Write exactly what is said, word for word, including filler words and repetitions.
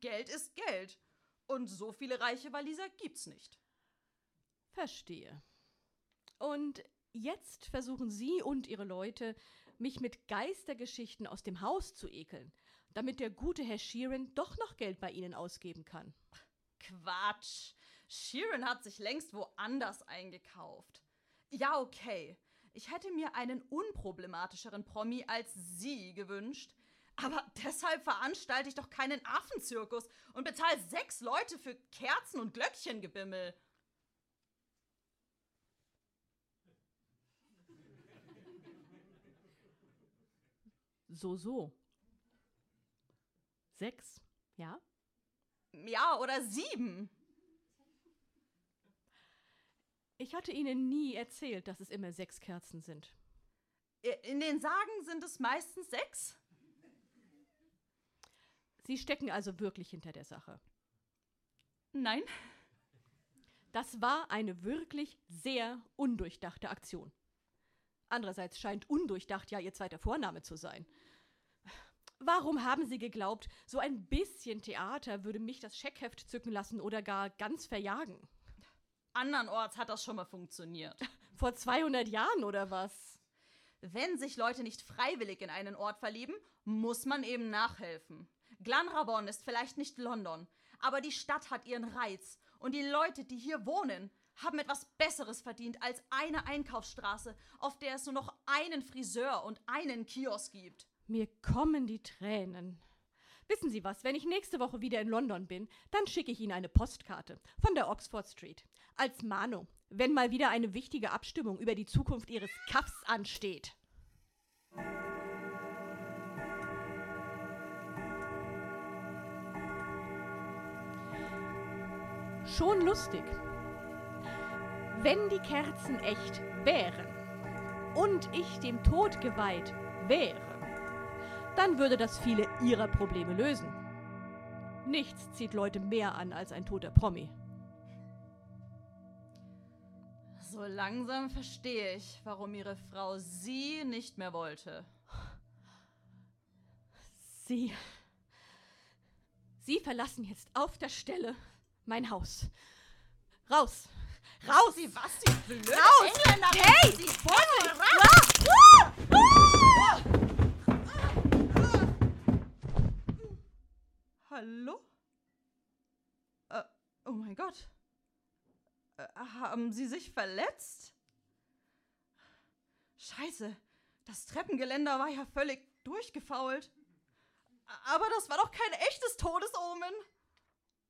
Geld ist Geld. Und so viele reiche Waliser gibt's nicht. Verstehe. Und jetzt versuchen Sie und Ihre Leute, mich mit Geistergeschichten aus dem Haus zu ekeln, damit der gute Herr Sheeran doch noch Geld bei Ihnen ausgeben kann. Quatsch. Sheeran hat sich längst woanders eingekauft. Ja, okay. Ich hätte mir einen unproblematischeren Promi als Sie gewünscht. Aber deshalb veranstalte ich doch keinen Affenzirkus und bezahle sechs Leute für Kerzen und Glöckchengebimmel. So, so. Sechs, ja? Ja, oder sieben. Ich hatte Ihnen nie erzählt, dass es immer sechs Kerzen sind. In den Sagen sind es meistens sechs. Sie stecken also wirklich hinter der Sache. Nein. Das war eine wirklich sehr undurchdachte Aktion. Andererseits scheint undurchdacht ja Ihr zweiter Vorname zu sein. Warum haben Sie geglaubt, so ein bisschen Theater würde mich das Scheckheft zücken lassen oder gar ganz verjagen? Andernorts hat das schon mal funktioniert. Vor zweihundert Jahren oder was? Wenn sich Leute nicht freiwillig in einen Ort verlieben, muss man eben nachhelfen. Glanrabon ist vielleicht nicht London, aber die Stadt hat ihren Reiz. Und die Leute, die hier wohnen, haben etwas Besseres verdient als eine Einkaufsstraße, auf der es nur noch einen Friseur und einen Kiosk gibt. Mir kommen die Tränen. Wissen Sie was, wenn ich nächste Woche wieder in London bin, dann schicke ich Ihnen eine Postkarte von der Oxford Street. Als Mahnung, wenn mal wieder eine wichtige Abstimmung über die Zukunft Ihres Kaffs ansteht. Schon lustig. Wenn die Kerzen echt wären und ich dem Tod geweiht wäre, dann würde das viele Ihrer Probleme lösen. Nichts zieht Leute mehr an als ein toter Promi. So langsam verstehe ich, warum Ihre Frau Sie nicht mehr wollte. Sie... Sie verlassen jetzt auf der Stelle mein Haus. Raus! Raus! Sie, was, Sie blöde Raus! Engländer! Hey! Sie Vorsicht! Ah! Ah! Hallo? Äh, oh mein Gott. Äh, haben Sie sich verletzt? Scheiße, das Treppengeländer war ja völlig durchgefault. Aber das war doch kein echtes Todesurteil.